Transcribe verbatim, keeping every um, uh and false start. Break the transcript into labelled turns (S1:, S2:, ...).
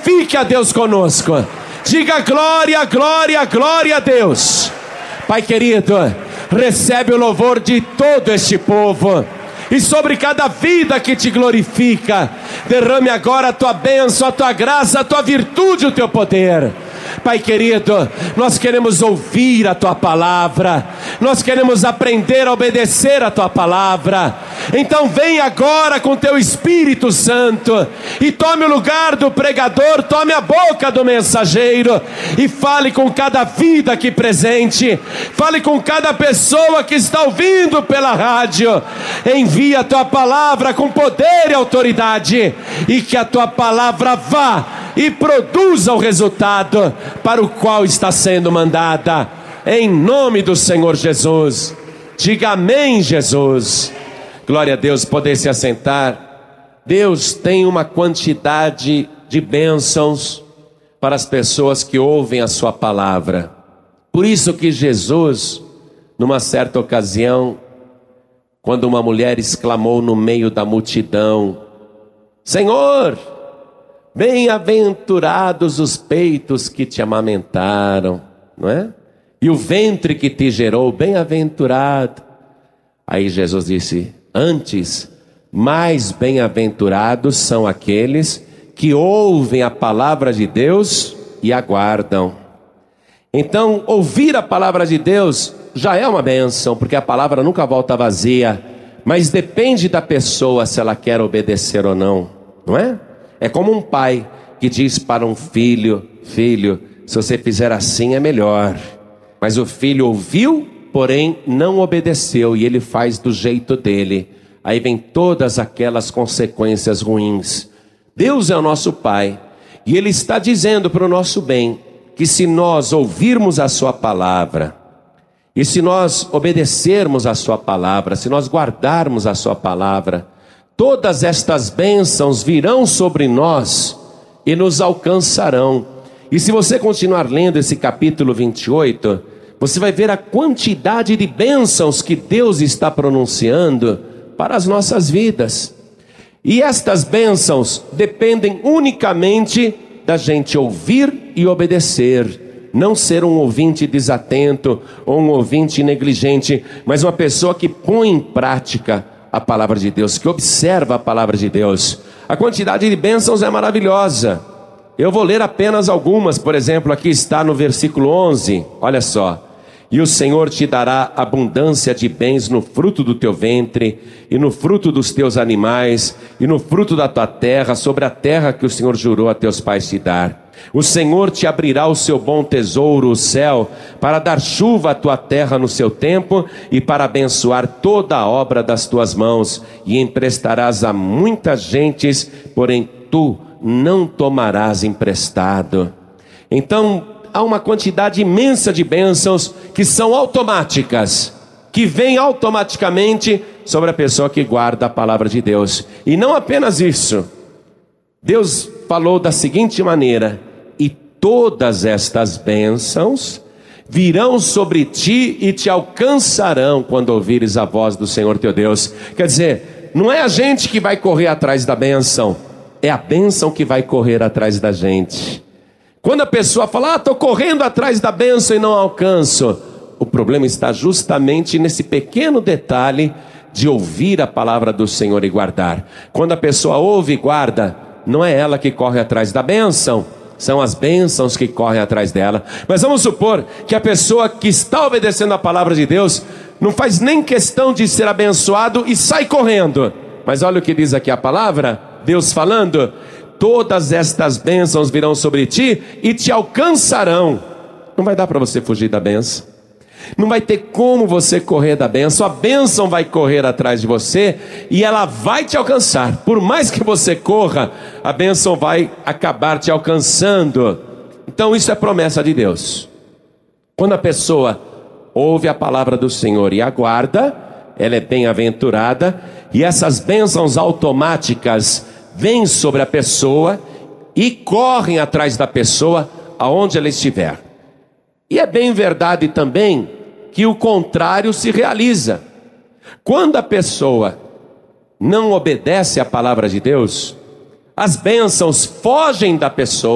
S1: glorifique a Deus conosco. Diga glória, glória, glória a Deus. Pai querido, recebe o louvor de todo este povo. E sobre cada vida que te glorifica, derrame agora a tua bênção, a tua graça, a tua virtude, o teu poder. Pai querido, nós queremos ouvir a tua palavra, nós queremos aprender a obedecer a tua palavra. Então vem agora com teu Espírito Santo e tome o lugar do pregador, tome a boca do mensageiro e fale com cada vida aqui presente, fale com cada pessoa que está ouvindo pela rádio. Envia a tua palavra com poder e autoridade, e que a tua palavra vá e produza o resultado para o qual está sendo mandada, em nome do Senhor Jesus. Diga amém, Jesus. Glória a Deus. Poder se assentar. Deus tem uma quantidade de bênçãos para as pessoas que ouvem a sua palavra. Por isso que Jesus, numa certa ocasião, quando uma mulher exclamou no meio da multidão: Senhor, bem-aventurados os peitos que te amamentaram, não é? E o ventre que te gerou, bem-aventurado. Aí Jesus disse: antes, mais bem-aventurados são aqueles que ouvem a palavra de Deus e aguardam. Então, ouvir a palavra de Deus já é uma bênção, porque a palavra nunca volta vazia, mas depende da pessoa se ela quer obedecer ou não, não é? É como um pai que diz para um filho: filho, se você fizer assim é melhor. Mas o filho ouviu, porém não obedeceu, e ele faz do jeito dele. Aí vem todas aquelas consequências ruins. Deus é o nosso pai, e Ele está dizendo para o nosso bem, que se nós ouvirmos a sua palavra, e se nós obedecermos a sua palavra, se nós guardarmos a sua palavra, todas estas bênçãos virão sobre nós e nos alcançarão. E se você continuar lendo esse capítulo vinte e oito, você vai ver a quantidade de bênçãos que Deus está pronunciando para as nossas vidas. E estas bênçãos dependem unicamente da gente ouvir e obedecer. Não ser um ouvinte desatento ou um ouvinte negligente, mas uma pessoa que põe em prática a palavra de Deus, que observa a palavra de Deus. A quantidade de bênçãos é maravilhosa. Eu vou ler apenas algumas. Por exemplo, aqui está no versículo onze, olha só: e o Senhor te dará abundância de bens no fruto do teu ventre, e no fruto dos teus animais, e no fruto da tua terra, sobre a terra que o Senhor jurou a teus pais te dar. O Senhor te abrirá o seu bom tesouro, o céu, para dar chuva à tua terra no seu tempo, e para abençoar toda a obra das tuas mãos, e emprestarás a muitas gentes, porém tu não tomarás emprestado. Então, há uma quantidade imensa de bênçãos que são automáticas, que vêm automaticamente sobre a pessoa que guarda a palavra de Deus. E não apenas isso, Deus falou da seguinte maneira: e todas estas bênçãos virão sobre ti e te alcançarão quando ouvires a voz do Senhor teu Deus. Quer dizer, não é a gente que vai correr atrás da bênção, é a bênção que vai correr atrás da gente. Quando a pessoa fala: ah, estou correndo atrás da bênção e não alcanço, o problema está justamente nesse pequeno detalhe de ouvir a palavra do Senhor e guardar. Quando a pessoa ouve e guarda, não é ela que corre atrás da bênção, são as bênçãos que correm atrás dela. Mas vamos supor que a pessoa que está obedecendo a palavra de Deus não faz nem questão de ser abençoado e sai correndo. Mas olha o que diz aqui a palavra, Deus falando: todas estas bênçãos virão sobre ti e te alcançarão. Não vai dar para você fugir da bênção, não vai ter como você correr da bênção. A bênção vai correr atrás de você e ela vai te alcançar. Por mais que você corra, a bênção vai acabar te alcançando. Então isso é promessa de Deus. Quando a pessoa ouve a palavra do Senhor e aguarda, ela é bem-aventurada, e essas bênçãos automáticas vêm sobre a pessoa e correm atrás da pessoa aonde ela estiver. E é bem verdade também que o contrário se realiza. Quando a pessoa não obedece à palavra de Deus, as bênçãos fogem da pessoa